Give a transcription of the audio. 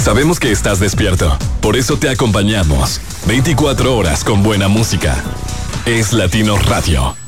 Sabemos que estás despierto, por eso te acompañamos. 24 horas con buena música. Es Latino Radio.